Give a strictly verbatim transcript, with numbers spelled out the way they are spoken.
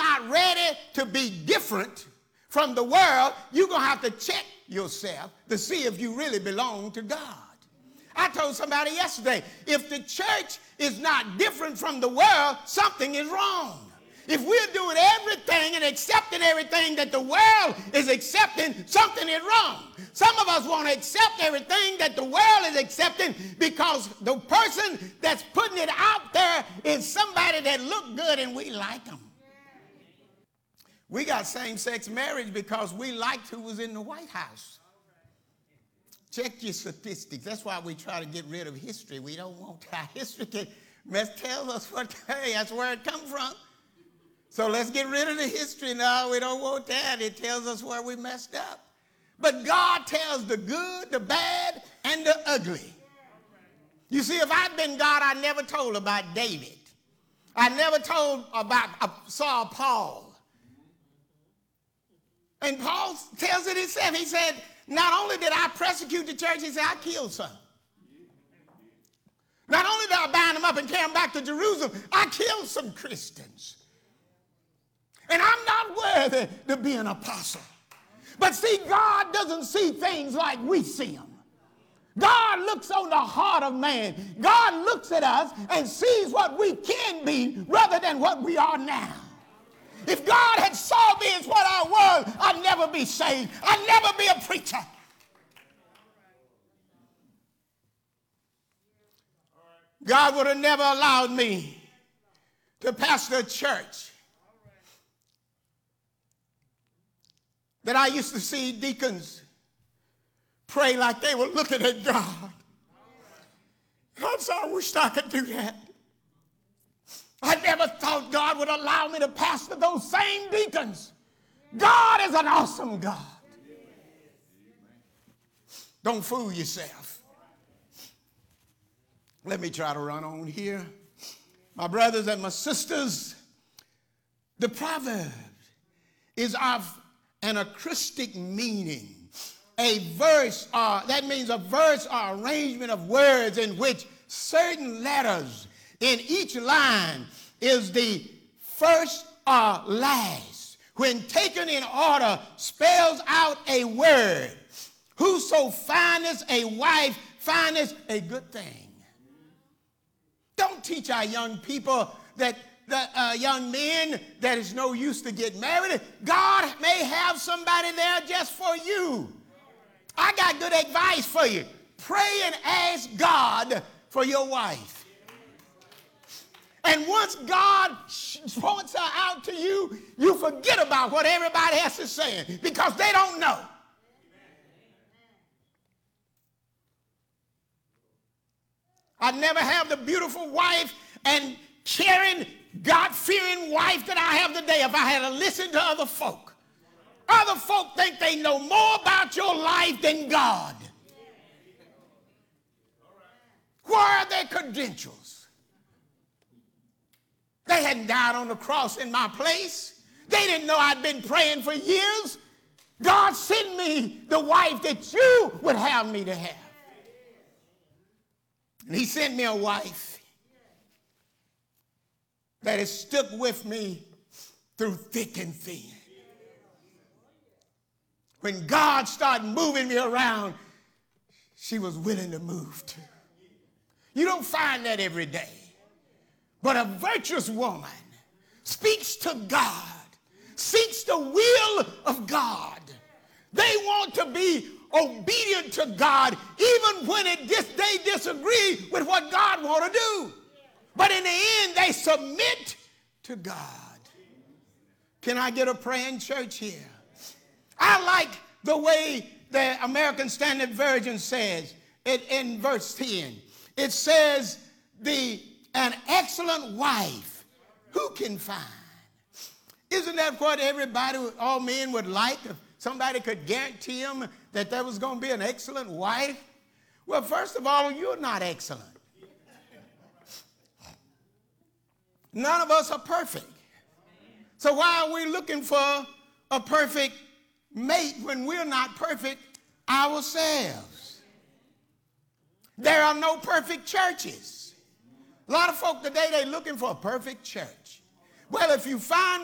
not ready to be different from the world, you're going to have to check yourself to see if you really belong to God. I told somebody yesterday, if the church is not different from the world, something is wrong. If we're doing everything and accepting everything that the world is accepting, something is wrong. Some of us want to accept everything that the world is accepting because the person that's putting it out there is somebody that look good and we like them. We got same-sex marriage because we liked who was in the White House. Check your statistics. That's why we try to get rid of history. We don't want our history to tell us what, hey, that's where it comes from. So let's get rid of the history now. We don't want that. It tells us where we messed up. But God tells the good, the bad, and the ugly. You see, if I'd been God, I never told about David. I never told about uh, Saul Paul. And Paul tells it himself. He said, not only did I persecute the church, he said, I killed some. Not only did I bind them up and carry them back to Jerusalem, I killed some Christians. And I'm not worthy to be an apostle. But see, God doesn't see things like we see them. God looks on the heart of man. God looks at us and sees what we can be rather than what we are now. If God had saw me as what I was, I'd never be saved. I'd never be a preacher. God would have never allowed me to pastor a church that I used to see deacons pray like they were looking at God. I said, I wish I could do that. I never thought God would allow me to pastor those same deacons. God is an awesome God. Don't fool yourself. Let me try to run on here. My brothers and my sisters, the proverb is of an acrostic meaning. A verse, or that means a verse or arrangement of words in which certain letters in each line is the first or last. When taken in order, spells out a word. Whoso findeth a wife findeth a good thing. Don't teach our young people that the uh, young men that it's no use to get married. God may have somebody there just for you. I got good advice for you. Pray and ask God for your wife. And once God points her out to you, you forget about what everybody else is saying because they don't know. I'd never have the beautiful wife and caring, God-fearing wife that I have today if I had to listen to other folk. Other folk think they know more about your life than God. Where are their credentials? They hadn't died on the cross in my place. They didn't know I'd been praying for years. God sent me the wife that you would have me to have. And he sent me a wife that has stuck with me through thick and thin. When God started moving me around, she was willing to move too. You don't find that every day. But a virtuous woman speaks to God, seeks the will of God. They want to be obedient to God even when it dis- they disagree with what God wants to do. But in the end, they submit to God. Can I get a praying church here? I like the way the American Standard Version says it in verse ten. It says, the an excellent wife who can find. Isn't that what everybody, all men would like? If somebody could guarantee them that there was going to be an excellent wife? Well, first of all, you're not excellent. None of us are perfect. So why are we looking for a perfect mate when we're not perfect ourselves? There are no perfect churches. A lot of folk today, they're looking for a perfect church. Well, if you find